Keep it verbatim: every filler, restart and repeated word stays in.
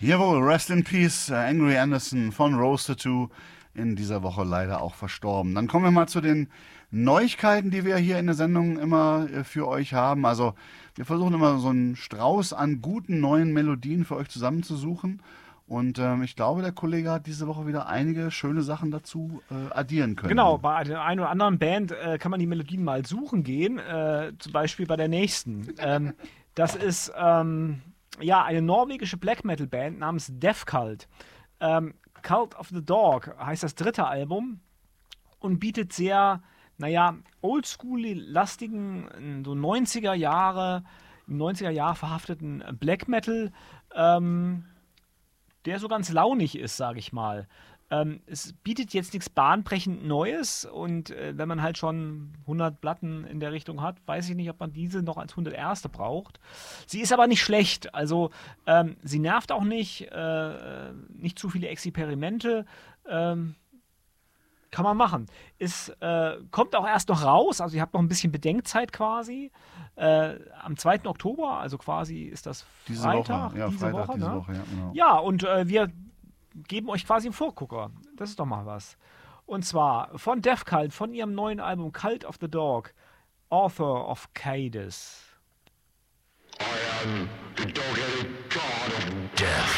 Jawohl, Rest in Peace, äh, Angry Anderson von Rose Tattoo, in dieser Woche leider auch verstorben. Dann kommen wir mal zu den Neuigkeiten, die wir hier in der Sendung immer äh, für euch haben. Also wir versuchen immer so einen Strauß an guten neuen Melodien für euch zusammenzusuchen. Und ähm, ich glaube, der Kollege hat diese Woche wieder einige schöne Sachen dazu äh, addieren können. Genau, bei der einen oder anderen Band äh, kann man die Melodien mal suchen gehen, äh, zum Beispiel bei der nächsten. Ähm, das ist ähm, ja eine norwegische Black Metal Band namens Death Cult. Ähm, Cult of the Dog heißt das dritte Album und bietet sehr, naja, oldschool-lastigen, so neunziger Jahre, im neunziger Jahr verhafteten Black Metal, ähm, der so ganz launig ist, sage ich mal. Ähm, es bietet jetzt nichts bahnbrechend Neues und äh, wenn man halt schon hundert Platten in der Richtung hat, weiß ich nicht, ob man diese noch als hunderterste braucht. Sie ist aber nicht schlecht, also ähm, sie nervt auch nicht, äh, nicht zu viele Experimente, ähm, kann man machen. Es äh, kommt auch erst noch raus, also ihr habt noch ein bisschen Bedenkzeit quasi. Äh, am zweiten Oktober, also quasi ist das Diese Freitag, Woche, ja, diese Freitag, Woche, diese ne? Woche, ja, genau. Ja, und äh, wir geben euch quasi einen Vorgucker. Das ist doch mal was. Und zwar von Death Cult, von ihrem neuen Album Cult of the Dog, Author of Cadus. I am the dog-headed god of death.